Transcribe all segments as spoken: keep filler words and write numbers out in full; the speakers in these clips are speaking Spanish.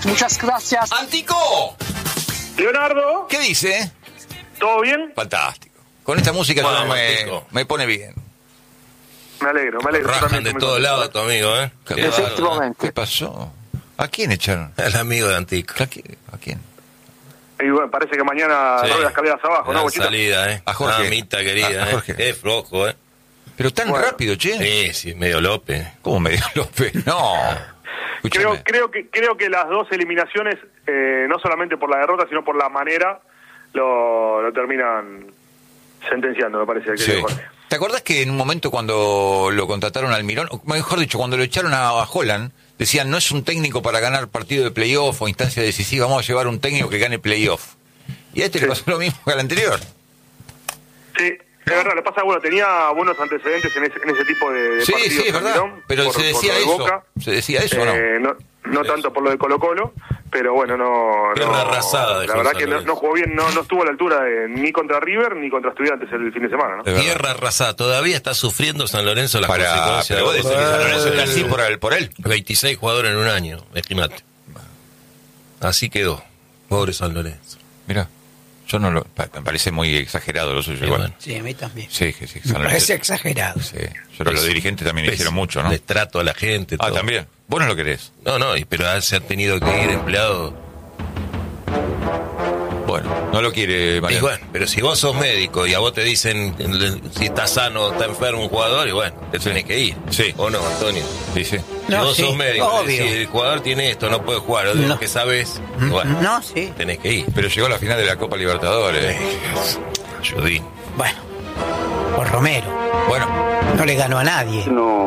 Muchas gracias. ¡Antico! Leonardo. ¿Qué dice? ¿Todo bien? Fantástico. Con esta música Bueno, yo me, Antico. me pone bien. Me alegro, me alegro. Rajan de todos lados a tu amigo, ¿eh? ¿Qué, Qué bárbaro, ¿eh? Efectivamente. ¿Qué pasó? ¿A quién echaron? El amigo de Antico. ¿A quién? ¿A quién? Y bueno, parece que mañana Sí. ruedas escaleras abajo, ¿no, Gran Bochita? salida, ¿eh? A Jorge. Mamita querida, A- a Jorge. ¿eh? Qué flojo, ¿eh? Pero tan Bueno. rápido, che. Sí, sí, medio López. ¿Cómo medio López? No. Escúchame. Creo, creo que creo que las dos eliminaciones, eh, no solamente por la derrota, sino por la manera, lo, lo terminan sentenciando, me parece. Sí. Que Jorge. ¿Te acordás que en un momento cuando lo contrataron al Mirón, o mejor dicho, cuando lo echaron a, a Holland, decían, no es un técnico para ganar partido de playoff o instancia decisiva, vamos a llevar un técnico que gane playoff? Y a este Sí. le pasó lo mismo que al anterior. Sí, es verdad, le pasa, bueno, tenía buenos antecedentes en ese, en ese tipo de, de Sí, partidos. sí, es verdad. Mirón, Pero por- se por decía lo de eso. Boca. Se decía eso, ¿o no? Eh, no, no tanto por lo de Colo Colo, pero bueno, no, Guerra no arrasada de la verdad San que no, Lorenzo. no jugó bien, no, no estuvo a la altura de, ni contra River ni contra Estudiantes el fin de semana, ¿no? Es verdad. Tierra arrasada. Todavía está sufriendo San Lorenzo las Para, consecuencias. pero vos de- decís que San Lorenzo está así por él, por él. veintiséis jugadores en un año, estimate. Así quedó. Pobre San Lorenzo. Mira, yo no lo... pa- Me parece muy exagerado lo suyo Y igual. bueno, Sí, a mí también. Sí, que sí. Me San parece Lorenzo- exagerado. Sí. Yo creo que los dirigentes también pes- hicieron mucho, ¿no? Les trato a la gente. Ah, todo. también. Vos no lo querés. No, no, y- pero se han tenido que ir empleados. Bueno, no lo quiere Y Mariano. bueno, pero si vos sos médico y a vos te dicen si está sano o está enfermo un jugador, y bueno, te tenés que ir. Sí. ¿O no, Antonio? Sí, sí. Si No, vos sí, sos médico, obvio. si el jugador tiene esto, no puede jugar, o de lo No. que sabes, bueno, No, sí. tenés que ir. Pero llegó a la final de la Copa Libertadores. Ayudín. Bueno, por Romero. Bueno, No le ganó a nadie.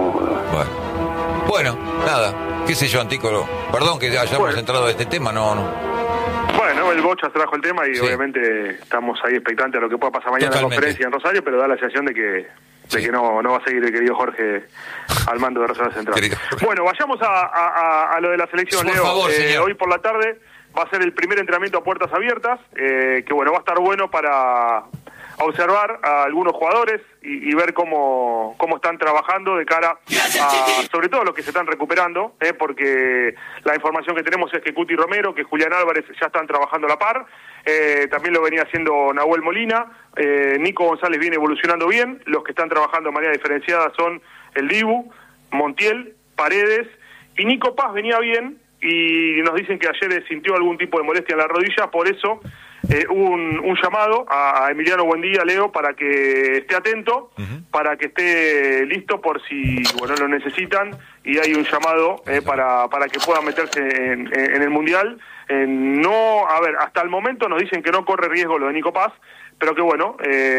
bueno. Bueno, nada. ¿Qué sé yo, Antico? Perdón que hayamos Bueno. entrado a este tema, no, no. Bueno, el Bocha trajo el tema y Sí. obviamente estamos ahí expectantes a lo que pueda pasar mañana en la Totalmente. conferencia en Rosario, pero da la sensación de que de Sí. que no, no va a seguir el querido Jorge al mando de Rosario Central. Querido Jorge. Bueno, vayamos a, a- a- a lo de la selección, Por Leo. favor, Eh, señor. hoy por la tarde va a ser el primer entrenamiento a puertas abiertas, eh, que bueno, va a estar bueno para observar a algunos jugadores y, y ver cómo, cómo están trabajando de cara a, sobre todo los que se están recuperando, eh, porque la información que tenemos es que Cuti Romero, que Julián Álvarez ya están trabajando a la par, eh, también lo venía haciendo Nahuel Molina, eh, Nico González viene evolucionando bien, los que están trabajando de manera diferenciada son el Dibu, Montiel, Paredes, y Nico Paz venía bien, y nos dicen que ayer sintió algún tipo de molestia en la rodilla, por eso eh, hubo un, un llamado a, a Emiliano Buendía, Leo, para que esté atento, para que esté listo por si bueno lo necesitan, y hay un llamado eh, para, para que pueda meterse en, en el Mundial. Eh, no, a ver, hasta el momento nos dicen que no corre riesgo lo de Nico Paz, pero que bueno,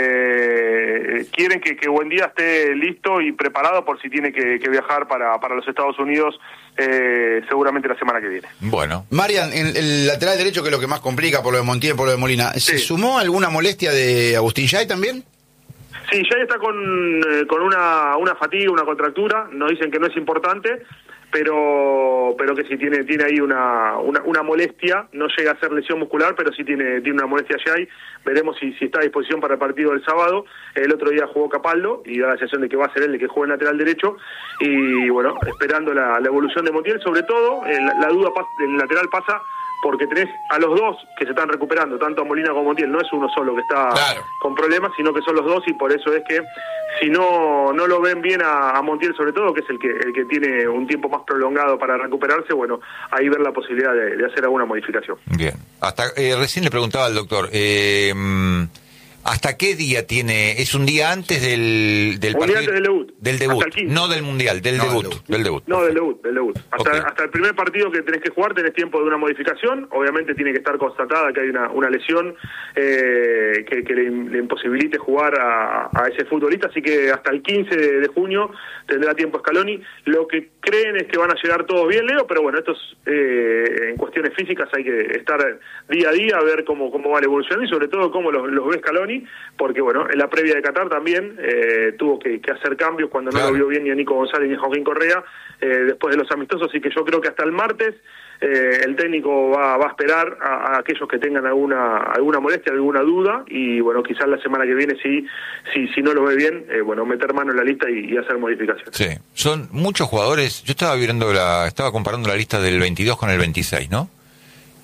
eh, quieren que, que Buendía esté listo y preparado por si tiene que, que viajar para, para los Estados Unidos eh, seguramente la semana que viene. Bueno. Marian, en el lateral derecho, que es lo que más complica por lo de Montiel, por lo de Molina, ¿se Sí. sumó alguna molestia de Agustín Yay también? Sí, ya está con, eh, con una, una fatiga, una contractura, nos dicen que no es importante, pero pero que sí tiene tiene ahí una, una, una molestia, no llega a ser lesión muscular, pero sí tiene tiene una molestia ya ahí. Veremos si, si está a disposición para el partido del sábado. El otro día jugó Capaldo y da la sensación de que va a ser él el que juegue en lateral derecho, y bueno, esperando la, la evolución de Montiel, sobre todo eh, la, la duda pas, del lateral pasa porque tenés a los dos que se están recuperando, tanto a Molina como a Montiel, no es uno solo que está Claro. con problemas, sino que son los dos, y por eso es que si no no lo ven bien a, a Montiel, sobre todo, que es el que el que tiene un tiempo más prolongado para recuperarse, bueno, ahí ver la posibilidad de, de hacer alguna modificación. Bien. Hasta eh, recién le preguntaba al doctor, eh, mm, ¿hasta qué día tiene? ¿Es un día antes del, del Un día partido? antes del debut. Del Hasta debut, el quince. no del mundial, del No, del debut, debut. del debut. No, del debut, del debut. Hasta, Ok. hasta el primer partido que tenés que jugar tenés tiempo de una modificación. Obviamente tiene que estar constatada que hay una, una lesión eh, que, que le, le imposibilite jugar a, a ese futbolista, así que hasta el quince de, de junio tendrá tiempo Scaloni. Lo que creen es que van a llegar todos bien, Leo, pero bueno, esto es, eh, en cuestiones físicas hay que estar día a día, a ver cómo, cómo va la evolución y sobre todo cómo los, los ve Scaloni, porque bueno, en la previa de Qatar también eh, tuvo que, que hacer cambios cuando no Claro. lo vio bien ni a Nico González ni a Joaquín Correa eh, después de los amistosos, así que yo creo que hasta el martes eh, el técnico va, va a esperar a, a aquellos que tengan alguna alguna molestia, alguna duda, y bueno, quizás la semana que viene si si, si no lo ve bien, eh, bueno, meter mano en la lista y, y hacer modificaciones. Sí, son muchos jugadores. Yo estaba viendo la, estaba comparando la lista del veintidós con el veintiséis, ¿no?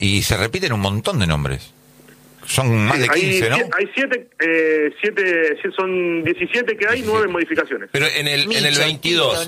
y se repiten un montón de nombres. Son más de quince, hay, ¿no? Hay siete, eh, siete, son diecisiete que hay, nueve modificaciones. Pero en el, en el Micho, veintidós,